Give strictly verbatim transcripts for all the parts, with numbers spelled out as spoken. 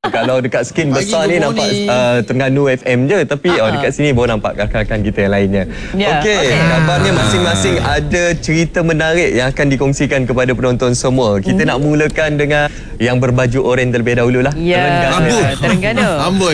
Kalau dekat skrin Pagi besar ni good nampak morning. uh, Terengganu F M je. Tapi uh-huh. oh, dekat sini baru nampak rakan-rakan kita yang lainnya. Yeah. Okey, okay. Kabarnya masing-masing ada cerita menarik yang akan dikongsikan kepada penonton semua. Kita mm. nak mulakan dengan yang berbaju oranye terlebih dahulu lah. Ya, Amboi. Terengganu. Amboi.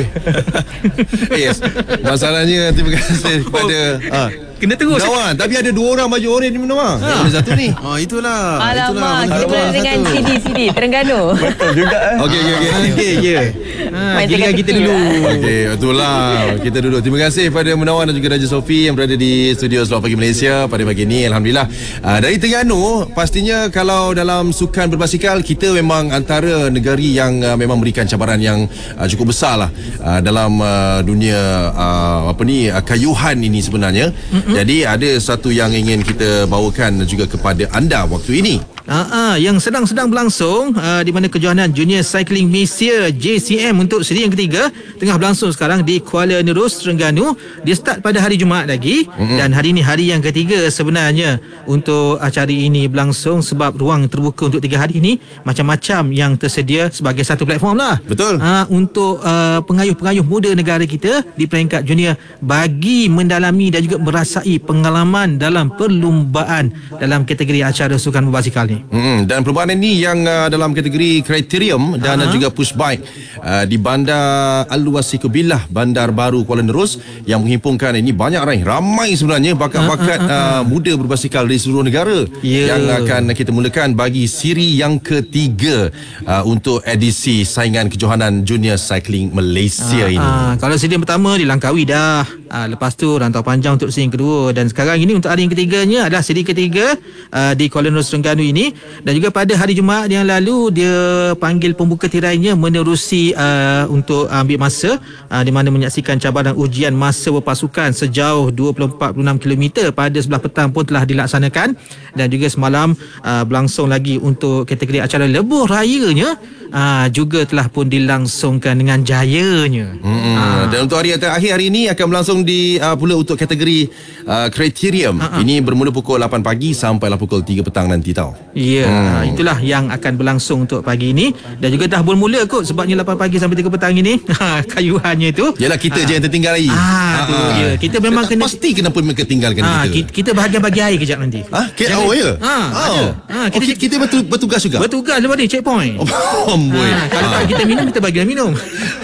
Yes. Masalahnya terima kasih kepada ah. Kena terus. Nawan, tapi ada dua orang baju oranye di mana? Ha. Mana satu ni? Oh, itulah. Alamak, itulah. kita dengan C D C D Terengganu. Betul juga eh. Okey, okey, okey. Okey, ya. Ha, Main giliran kita teka-teki dulu. lah. Okey, itulah. Kita duduk. Terima kasih kepada Munawan dan juga Raja Sofi yang berada di studio Selamat Pagi Malaysia pada pagi ini. Alhamdulillah. Uh, dari Terengganu, pastinya kalau dalam sukan berbasikal, kita memang antara negeri yang uh, memang berikan cabaran yang uh, cukup besar lah uh, dalam uh, dunia uh, apa ni uh, kayuhan ini sebenarnya. Mm-hmm. Jadi ada satu yang ingin kita bawakan juga kepada anda waktu ini. Ah, ah, yang sedang-sedang berlangsung uh, di mana kejohanan Junior Cycling Malaysia J C M untuk seri yang ketiga tengah berlangsung sekarang di Kuala Nerus, Terengganu. Dia start pada hari Jumaat lagi mm-hmm. dan hari ini hari yang ketiga sebenarnya untuk acara ini berlangsung sebab ruang terbuka untuk tiga hari ini macam-macam yang tersedia sebagai satu platform lah. Betul. Uh, untuk uh, pengayuh-pengayuh muda negara kita di peringkat junior bagi mendalami dan juga merasai pengalaman dalam perlumbaan dalam kategori acara sukan berbasikal ni. Hmm, dan perlumbaan ini yang uh, dalam kategori kriterium dan uh-huh. juga push bike uh, di Bandar Al-Wasiq Billah, Bandar Baru Kuala Nerus yang menghimpunkan ini banyak ramai, ramai sebenarnya bakat-bakat uh, uh, uh, uh. muda berbasikal dari seluruh negara yeah. yang akan kita mulakan bagi siri yang ketiga uh, untuk edisi saingan kejohanan Junior Cycling Malaysia uh, ini. Uh, kalau siri yang pertama dilangkaui dah. Uh, lepas tu rantau panjang untuk siri yang kedua dan sekarang ini untuk hari yang ketiganya adalah siri ketiga uh, di Kuala Nerus Terengganu ini. Dan juga pada hari Jumaat yang lalu dia panggil pembuka tirainya menerusi uh, untuk ambil masa uh, di mana menyaksikan cabaran ujian masa berpasukan sejauh dua puluh empat puluh enam kilometer pada sebelah petang pun telah dilaksanakan dan juga semalam uh, berlangsung lagi untuk kategori acara lebuh rayanya uh, juga telah pun dilangsungkan dengan jayanya. Hmm, uh. Dan untuk hari yang terakhir hari ini akan berlangsung di uh, pula untuk kategori uh, kriterium. Uh-huh. Ini bermula pukul lapan pagi sampailah pukul tiga petang nanti tau. Ya, hmm. itulah yang akan berlangsung untuk pagi ini dan juga dah bermula kot sebabnya lapan pagi sampai tiga petang ini kayuhannya itu. Yalah kita ha. je yang tertinggal lagi. Ah, tu ya. Kita memang tak, kena pasti kenapa mereka tinggalkan ha, kita. Kita bahagian bagi air kejap nanti. Ah, ha? Oh ya. Ha, oh. Ha, kita oh, kita betul, bertugas juga. Bertugas lepas ni checkpoint. Oh, boy. Ha, kalau ha. kita minum kita bagi minum.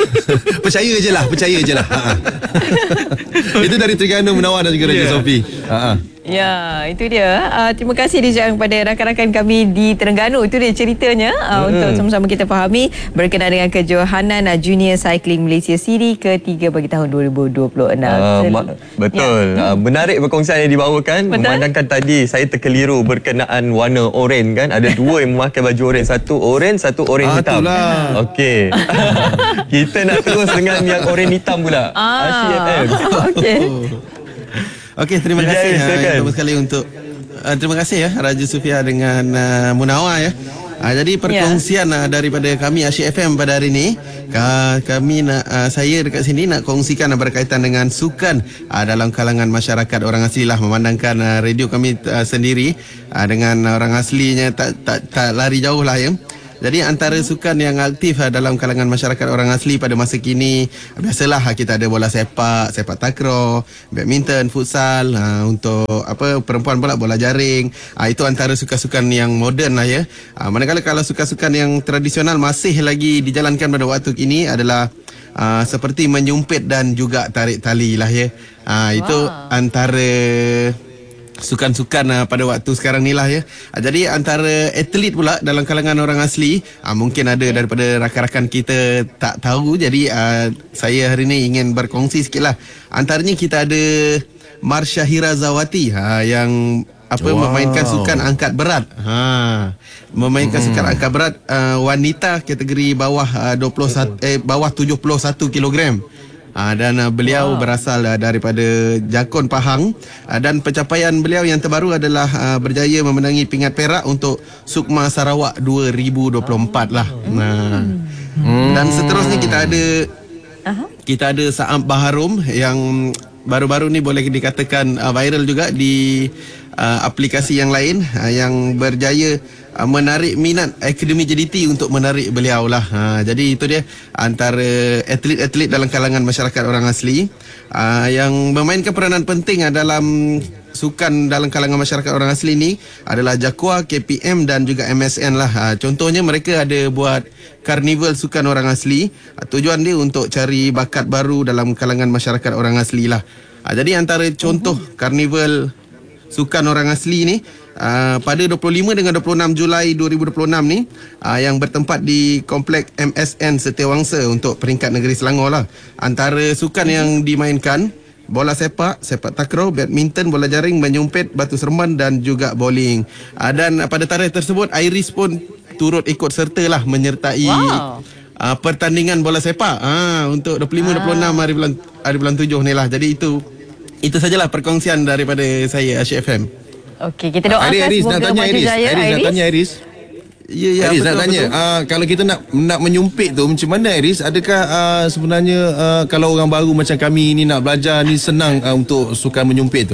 Percaya je lah, percaya je lah. Itu dari Terengganu Munawan dan juga Raja yeah. Sofi. Ha. Ya, itu dia. Uh, terima kasih Dijang kepada rakan-rakan kami di Terengganu. Itu dia ceritanya uh, hmm. untuk sama-sama kita fahami berkenaan dengan kejohanan uh, Junior Cycling Malaysia siri ketiga bagi tahun dua ribu dua puluh enam. Uh, ma- betul. Ya. Uh, menarik perkongsian yang dibawakan. Betul? Memandangkan tadi saya terkeliru berkenaan warna oranye kan. Ada dua yang memakai baju oranye. Satu oranye, satu oranye ah, hitam. Okey. Kita nak terus dengan yang oranye hitam pula. Ah. C F M. Okey. Okey, terima kasih uh, pertama sekali untuk uh, terima kasih ya Raja Sufia dengan uh, Munawar ya. Uh, jadi perkongsian yeah. uh, daripada kami Asyik F M pada hari ini, uh, kami nak uh, saya dekat sini nak kongsikan uh, berkaitan dengan sukan uh, dalam kalangan masyarakat orang asli lah, memandangkan uh, radio kami uh, sendiri uh, dengan orang aslinya tak tak tak lari jauh lah ya. Jadi antara sukan yang aktif dalam kalangan masyarakat orang asli pada masa kini, biasalah kita ada bola sepak, sepak takraw, badminton, futsal, ha, untuk apa perempuan pula bola jaring. Ha, itu antara sukan-sukan yang moden lah ya. Ha, manakala kalau sukan-sukan yang tradisional masih lagi dijalankan pada waktu kini adalah uh, seperti menyumpit dan juga tarik tali lah ya. Ha, itu wow. antara sukan-sukan uh, pada waktu sekarang ni lah ya. Uh, jadi antara atlet pula dalam kalangan orang asli, uh, mungkin ada daripada rakan-rakan kita tak tahu. Jadi uh, saya hari ni ingin berkongsi sikit lah. Antaranya kita ada Marsha Hirazawati uh, yang apa wow. memainkan sukan angkat berat. Ha, memainkan hmm. sukan angkat berat uh, wanita kategori bawah uh, dua puluh satu eh bawah tujuh puluh satu kilogram. Uh, dan uh, beliau wow. berasal uh, daripada Jakun Pahang, uh, dan pencapaian beliau yang terbaru adalah uh, berjaya memenangi pingat perak untuk Sukma Sarawak dua ribu dua puluh empat lah. Nah. Hmm. Dan seterusnya kita ada uh-huh. kita ada Saam Baharum yang baru-baru ni boleh dikatakan uh, viral juga di uh, aplikasi yang lain, uh, yang berjaya uh, menarik minat Akademi J D T untuk menarik beliau lah. Ha, jadi itu dia antara atlet-atlet dalam kalangan masyarakat orang asli uh, yang memainkan peranan penting uh, dalam sukan dalam kalangan masyarakat orang asli ni adalah Jakua, K P M dan juga M S N lah. Ha, contohnya mereka ada buat karnival sukan orang asli. Ha, tujuan dia untuk cari bakat baru dalam kalangan masyarakat orang asli lah. Ha, jadi antara contoh uh-huh. karnival sukan orang asli ni uh, pada dua puluh lima dengan dua puluh enam Julai dua ribu dua puluh enam ni uh, yang bertempat di Kompleks M S N Setiawangsa untuk peringkat negeri Selangor lah. Antara sukan uh-huh. yang dimainkan bola sepak, sepak takraw, badminton, bola jaring, menyumpit, batu seremban dan juga bowling. Uh, dan uh, pada tarikh tersebut Iris pun turut ikut serta lah menyertai wow. uh, pertandingan bola sepak uh, untuk dua puluh lima dua puluh enam hari bulan hari bulan tujuh ni lah. Jadi itu itu sajalah perkongsian daripada saya Asyik F M. Okey, kita doakan Iris, semoga nak tanya maju Iris. jaya. Iris, nak tanya Iris. Ya, ya, Iris betul, nak tanya, uh, kalau kita nak nak menyumpit tu macam mana Iris? Adakah uh, sebenarnya uh, kalau orang baru macam kami ni nak belajar ni senang uh, untuk sukan menyumpit tu?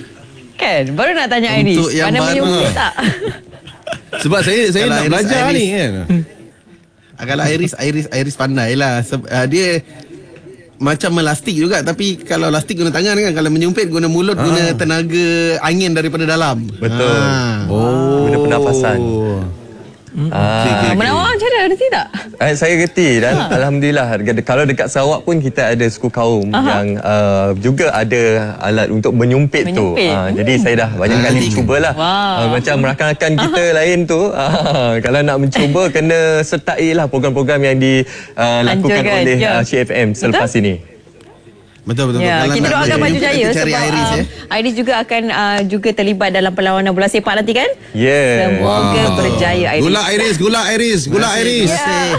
Kan, baru nak tanya Iris. Untuk yang Mana baru, menyumpit tak? Sebab saya saya Kalau nak Iris, belajar Iris. ni kan. Kalau Iris, Iris, Iris pandai lah. Seb- uh, dia macam melastik juga, tapi kalau lastik guna tangan kan, kalau menyumpit guna mulut, ah. guna tenaga angin daripada dalam. Betul. Ah. Oh, guna pernafasan. Hmm. Ah, okay, okay, Menawar macam mana? Reti tak? Eh, saya reti dan ha. Alhamdulillah kalau dekat Sarawak pun kita ada suku kaum Aha. yang uh, juga ada alat untuk menyumpit, menyumpit. tu. Uh, hmm. Jadi saya dah banyak hmm. kali cubalah. Wow. Uh, macam rakan-rakan kita Aha. lain tu uh, kalau nak mencuba kena sertai lah program-program yang dilakukan uh, oleh ya. uh, C F M selepas Betul? ini. Betul betul. Ya, kita doakan maju jaya sebab Iris, uh, ya. Iris juga akan uh, juga terlibat dalam perlawanan bola sepak nanti kan? Ya. Yeah. Semoga wow. berjaya Iris. Gula Iris, gula Iris, gula Iris. Yeah.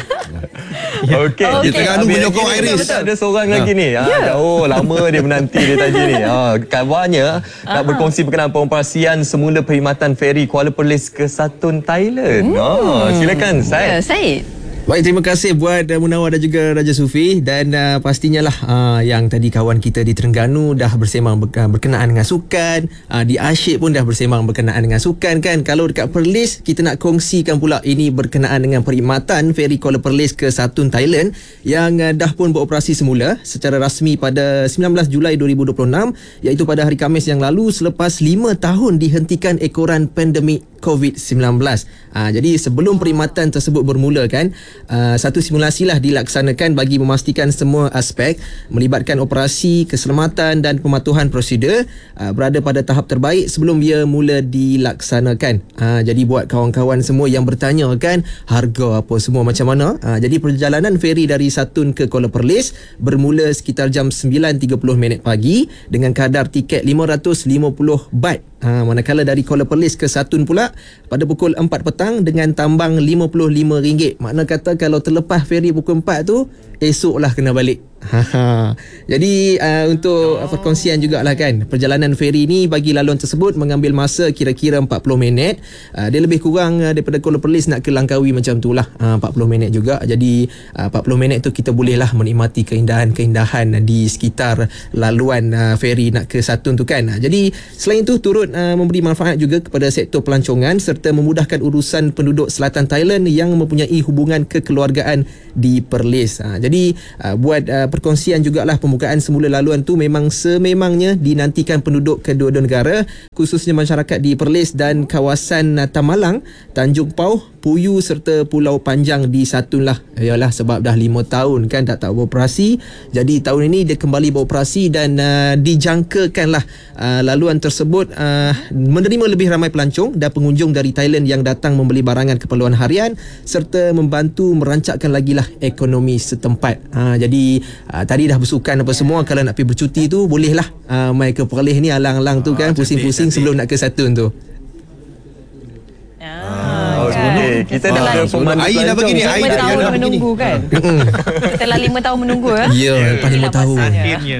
Okey, okay. kita Terengganu menyokong Iris. Tak ada seorang ha. lagi ni. Ha, yeah. Oh, lama dia menanti dia tadi ni. Ha, kabarnya Aha. nak berkongsi berkenaan pengoperasian semula perkhidmatan feri Kuala Perlis ke Satun, Thailand. Hmm. Oh, silakan Said. Ya, Said. Baik, terima kasih buat uh, Munawar dan juga Raja Sufi. Dan uh, pastinya lah uh, yang tadi kawan kita di Terengganu dah bersemang ber- berkenaan dengan sukan, uh, di Asyik pun dah bersemang berkenaan dengan sukan kan. Kalau dekat Perlis, kita nak kongsikan pula ini berkenaan dengan perkhidmatan feri Kuala Perlis ke Satun, Thailand yang uh, dah pun beroperasi semula secara rasmi pada sembilan belas Julai dua ribu dua puluh enam, iaitu pada hari Khamis yang lalu selepas lima tahun dihentikan ekoran pandemik covid sembilan belas. Uh, jadi sebelum perkhidmatan tersebut bermula kan, uh, satu simulasi lah dilaksanakan bagi memastikan semua aspek melibatkan operasi, keselamatan dan pematuhan prosedur uh, berada pada tahap terbaik sebelum ia mula dilaksanakan. Uh, jadi buat kawan-kawan semua yang bertanya kan harga apa semua macam mana. Uh, jadi perjalanan feri dari Satun ke Kuala Perlis bermula sekitar jam sembilan tiga puluh minit pagi dengan kadar tiket lima ratus lima puluh baht. Ha, manakala dari Kuala Perlis ke Satun pula pada pukul empat petang dengan tambang lima puluh lima ringgit. Makna kata kalau terlepas feri pukul empat tu, esoklah kena balik. Ha, ha. Jadi uh, untuk oh. perkongsian jugalah kan, perjalanan feri ni bagi laluan tersebut mengambil masa kira-kira empat puluh minit. Uh, dia lebih kurang uh, daripada Kuala Perlis nak ke Langkawi macam tu lah, uh, empat puluh minit juga. Jadi uh, empat puluh minit tu kita bolehlah menikmati keindahan-keindahan di sekitar laluan uh, feri nak ke Satun tu kan. Uh, jadi selain tu turut uh, memberi manfaat juga kepada sektor pelancongan serta memudahkan urusan penduduk selatan Thailand yang mempunyai hubungan kekeluargaan di Perlis. Uh, jadi uh, buat uh, perkongsian jugalah pembukaan semula laluan tu memang sememangnya dinantikan penduduk kedua-dua negara, khususnya masyarakat di Perlis dan kawasan uh, Tamalang, Tanjung Pauh, Puyu serta Pulau Panjang di Satun lah. Yalah, sebab dah lima tahun kan tak tak beroperasi. Jadi tahun ini dia kembali beroperasi dan uh, dijangkakanlah uh, laluan tersebut uh, menerima lebih ramai pelancong dan pengunjung dari Thailand yang datang membeli barangan keperluan harian serta membantu merancakkan lagi lah ekonomi setempat. Uh, jadi uh, tadi dah bersukan apa semua, kalau nak pergi bercuti tu bolehlah uh, mai ke Perlis ni alang-alang tu kan, pusing-pusing sebelum nak ke Satun tu. Okay, kita dah ada pemandu Air dah begini, air lima dah tahun begini. menunggu kan. Setelah lima tahun menunggu ya. Ya, lepas lima tahun. Akhirnya.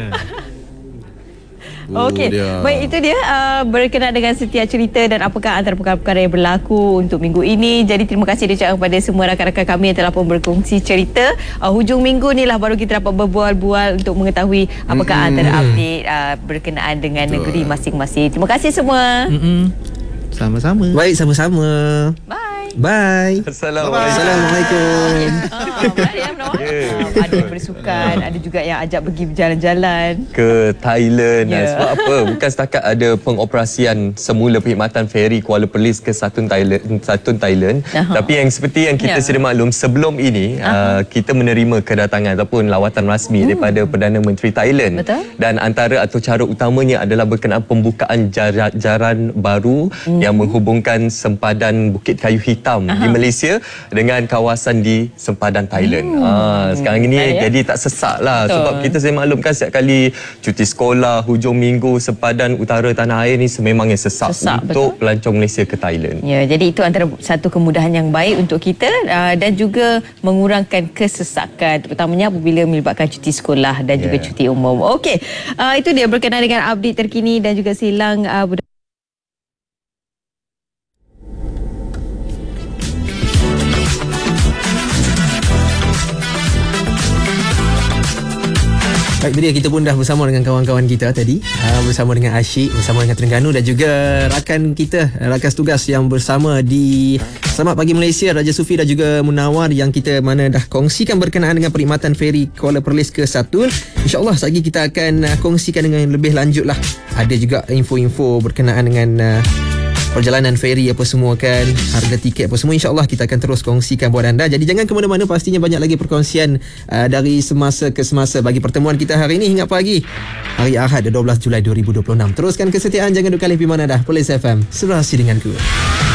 Okey, baik, itu dia uh, berkenaan dengan setiap cerita dan apakah antara perkara-perkara yang berlaku untuk minggu ini. Jadi terima kasih diucapkan kepada semua rakan-rakan kami yang telah pun berkongsi cerita. Uh, hujung minggu ni lah baru kita dapat berbual-bual untuk mengetahui apakah mm-hmm. antara update uh, berkenaan dengan Betul. negeri masing-masing. Terima kasih semua. Mm-mm. Sama-sama. Baik, sama-sama. Bye. Bye. Assalamualaikum. Assalamualaikum. Ah, menarik ya Menawar. Ah, ada yang bersukan, ada juga yang ajak pergi berjalan-jalan Ke Thailand. Ya. Yeah. Sebab apa? Bukan setakat ada pengoperasian semula perkhidmatan feri Kuala Perlis ke Satun Thailand, Satun Thailand. Aha. Tapi yang seperti yang kita Ya. sedia maklum, sebelum ini uh, kita menerima kedatangan ataupun lawatan rasmi hmm. daripada Perdana Menteri Thailand. Betul. Dan antara atau cara utamanya adalah berkenaan pembukaan jar- jaran baru hmm. yang menghubungkan sempadan Bukit Kayu Hitam Aha. di Malaysia dengan kawasan di sempadan Thailand. Hmm. Ah, sekarang ini Baik, ya? jadi tak sesak lah. Betul. Sebab kita saya maklumkan setiap kali cuti sekolah, hujung minggu, sempadan utara tanah air ni sememangnya sesak, Sesak, untuk betul. pelancong Malaysia ke Thailand. Ya, jadi itu antara satu kemudahan yang baik untuk kita uh, dan juga mengurangkan kesesakan terutamanya apabila melibatkan cuti sekolah dan juga Yeah. cuti umum. Okey, uh, itu dia berkenaan dengan update terkini dan juga silang uh, budaya. Baik, dia kita pun dah bersama dengan kawan-kawan kita tadi, uh, bersama dengan Asyik, bersama dengan Terengganu dan juga rakan kita, rakan tugas yang bersama di Selamat Pagi Malaysia, Raja Sufi dan juga Munawar, yang kita mana dah kongsikan berkenaan dengan perkhidmatan feri Kuala Perlis ke Satun. InsyaAllah sekejap lagi kita akan uh, kongsikan dengan lebih lanjut lah. Ada juga info-info berkenaan dengan uh, perjalanan feri apa semua kan, harga tiket apa semua, insyaAllah kita akan terus kongsikan buat anda. Jadi jangan ke mana-mana, pastinya banyak lagi perkongsian uh, dari semasa ke semasa bagi pertemuan kita hari ini hingga pagi hari Ahad dua belas Julai dua ribu dua puluh enam. Teruskan kesetiaan, jangan dua kali pergi mana dah. Police F M, serasi denganku.